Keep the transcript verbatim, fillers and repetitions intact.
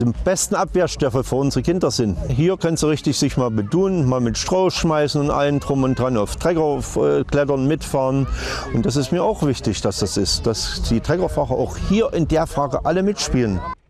Die besten Abwehrstoffe für unsere Kinder sind. Hier können sie richtig sich mal betun, mal mit Stroh schmeißen und allen drum und dran auf Trecker äh, klettern, mitfahren. Und das ist mir auch wichtig, dass das ist, dass die Treckerfahrer auch hier in der Frage alle mitspielen.